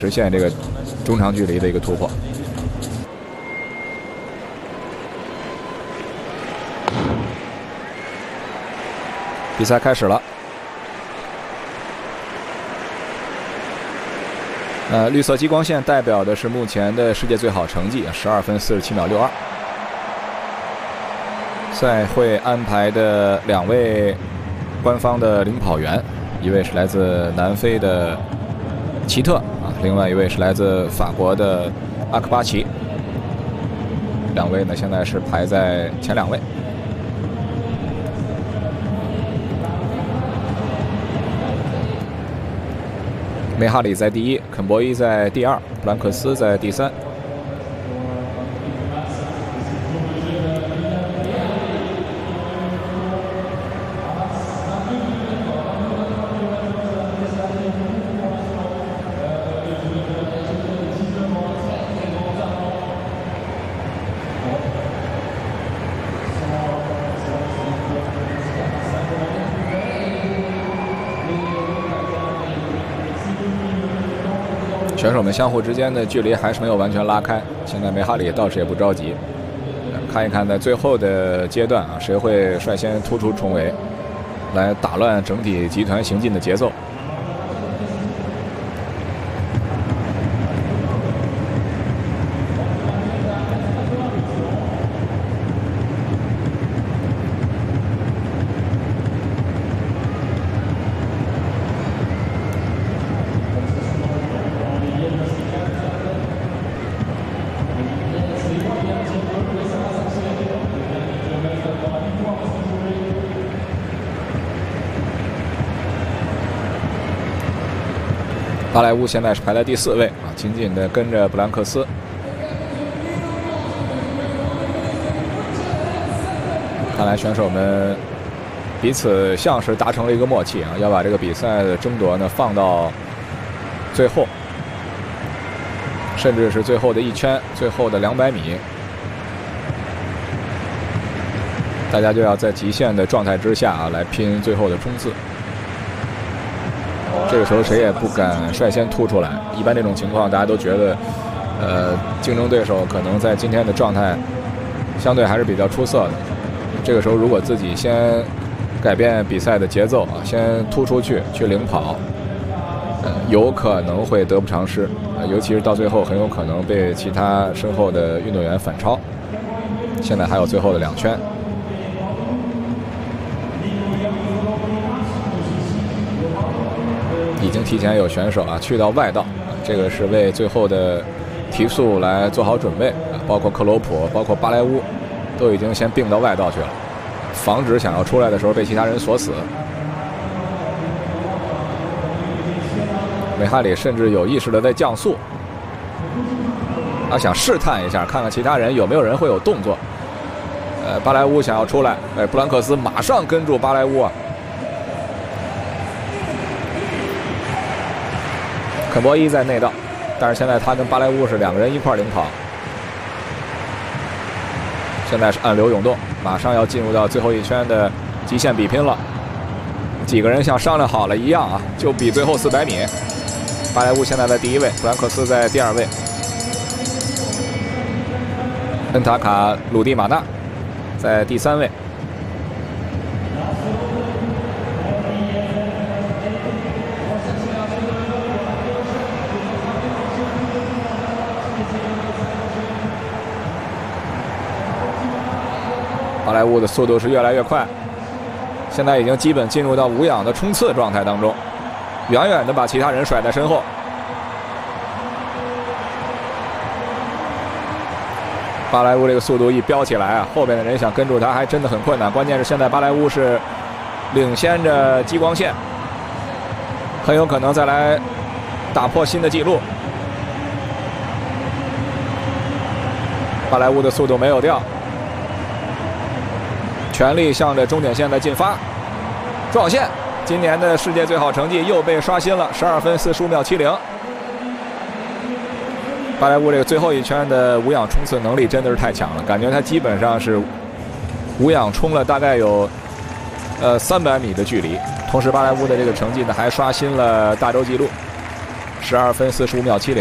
实现这个中长距离的一个突破。比赛开始了。绿色激光线代表的是目前的世界最好成绩，12分47秒62。赛会安排的2位官方的领跑员，一位是来自南非的奇特另外一位是来自法国的阿克巴奇。2位呢，现在是排在前2位。梅哈里在第1，肯博伊在第2，布兰克斯在第3。选手们相互之间的距离还是没有完全拉开，现在梅哈里倒是也不着急，看一看在最后的阶段谁会率先突出重围，来打乱整体集团行进的节奏。巴莱乌现在是排在第4位紧紧的跟着布兰克斯。看来选手们彼此像是达成了一个默契要把这个比赛的争夺呢放到最后，甚至是最后的1圈，最后的200米，大家就要在极限的状态之下来拼最后的冲刺。这个时候谁也不敢率先突出来，一般这种情况大家都觉得竞争对手可能在今天的状态相对还是比较出色的。这个时候如果自己先改变比赛的节奏先突出去领跑，有可能会得不偿失，尤其是到最后很有可能被其他身后的运动员反超。现在还有最后的2圈。已经提前有选手去到外道，这个是为最后的提速来做好准备，包括克罗普，包括巴莱乌，都已经先并到外道去了，防止想要出来的时候被其他人锁死。梅哈里甚至有意识的在降速，他想试探一下，看看其他人有没有人会有动作。巴莱乌想要出来，布兰克斯马上跟住巴莱乌肯博伊在内道，但是现在他跟巴莱乌是2个人一块领跑。现在是暗流涌动，马上要进入到最后1圈的极限比拼了。几个人像商量好了一样就比最后400米。巴莱乌现在在第1位，布兰克斯在第2位，恩塔卡鲁蒂马纳在第3位。巴莱乌的速度是越来越快，现在已经基本进入到无氧的冲刺状态当中，远远的把其他人甩在身后。巴莱乌这个速度一飙起来后边的人想跟住他还真的很困难，关键是现在巴莱乌是领先着激光线，很有可能再来打破新的纪录。巴莱乌的速度没有掉，全力向着终点线在进发，撞线！今年的世界最好成绩又被刷新了，12分45秒70。巴莱乌这个最后1圈的无氧冲刺能力真的是太强了，感觉他基本上是无氧冲了大概有300米的距离，同时巴莱乌的这个成绩呢还刷新了大洲纪录。 12分45秒70。